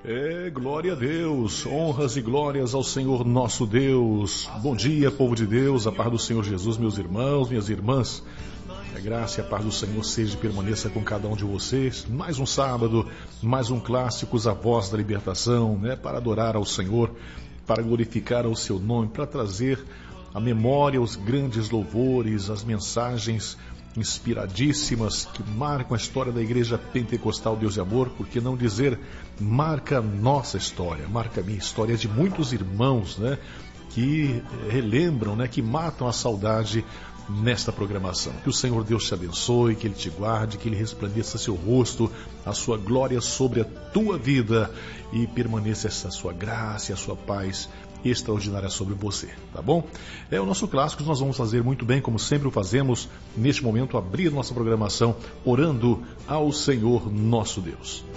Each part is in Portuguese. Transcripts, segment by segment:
Glória a Deus, honras e glórias ao Senhor nosso Deus. Bom dia, povo de Deus, a paz do Senhor Jesus, meus irmãos, minhas irmãs. A graça e a paz do Senhor seja e permaneça com cada um de vocês. Mais um sábado, mais um Clássicos, a voz da libertação, para adorar ao Senhor, para glorificar o seu nome, para trazer à memória os grandes louvores, as mensagens inspiradíssimas que marcam a história da Igreja Pentecostal Deus e Amor, por que não dizer, marca a nossa história, marca a minha história, de muitos irmãos, que relembram, que matam a saudade nesta programação. Que o Senhor Deus te abençoe, que Ele te guarde, que Ele resplandeça seu rosto, a sua glória sobre a tua vida e permaneça essa sua graça e a sua paz extraordinária sobre você, tá bom? O nosso clássico nós vamos fazer muito bem, como sempre o fazemos, neste momento, abrir nossa programação orando ao Senhor nosso Deus.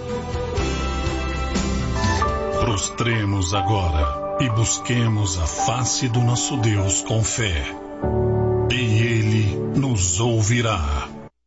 Prostremos agora e busquemos a face do nosso Deus com fé, e Ele nos ouvirá.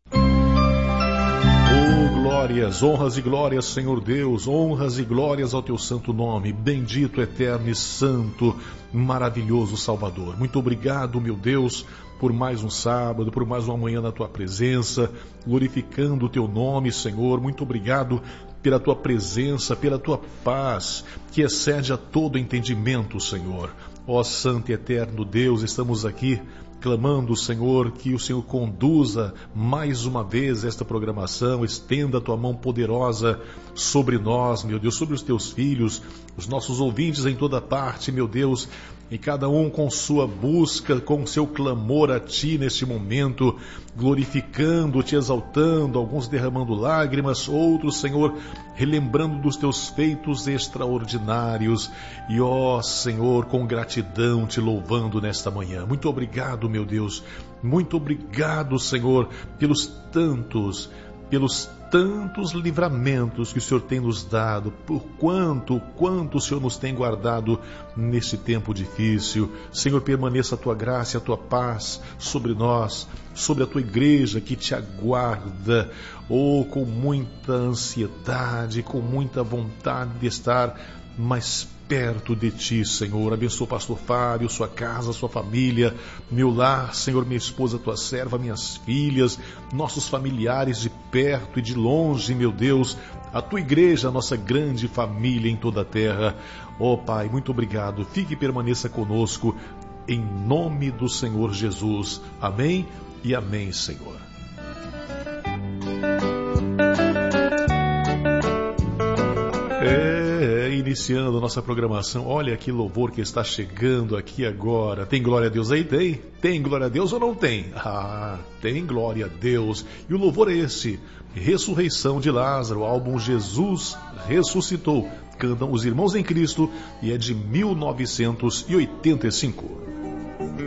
Glórias, honras e glórias, Senhor Deus, honras e glórias ao teu santo nome, bendito, eterno e santo, maravilhoso Salvador. Muito obrigado, meu Deus, por mais um sábado, por mais uma manhã na tua presença, glorificando o teu nome, Senhor. Muito obrigado pela tua presença, pela tua paz, que excede a todo entendimento, Senhor. Ó santo e eterno Deus, estamos aqui clamando, Senhor, que o Senhor conduza mais uma vez esta programação, estenda a tua mão poderosa sobre nós, meu Deus, sobre os teus filhos, os nossos ouvintes em toda parte, meu Deus, e cada um com sua busca, com seu clamor a ti neste momento, glorificando, te exaltando, alguns derramando lágrimas, outros, Senhor, relembrando dos teus feitos extraordinários, e ó Senhor, com gratidão te louvando nesta manhã. Muito obrigado, meu Deus, muito obrigado, Senhor, pelos tantos livramentos que o Senhor tem nos dado, por quanto o Senhor nos tem guardado nesse tempo difícil. Senhor, permaneça a tua graça e a tua paz sobre nós, sobre a tua igreja que te aguarda, com muita ansiedade, com muita vontade de estar mais perto de ti, Senhor. Abençoa o pastor Fábio, sua casa, sua família, meu lar, Senhor, minha esposa, tua serva, minhas filhas, nossos familiares de perto e de longe, meu Deus, a tua igreja, a nossa grande família em toda a terra. Ó Pai, muito obrigado. Fique e permaneça conosco, em nome do Senhor Jesus. Amém e amém, Senhor. Iniciando a nossa programação, olha que louvor que está chegando aqui agora. Tem glória a Deus aí? Tem? Tem glória a Deus ou não tem? Tem glória a Deus. E o louvor é esse: Ressurreição de Lázaro, o álbum Jesus Ressuscitou. Cantam os Irmãos em Cristo e é de 1985.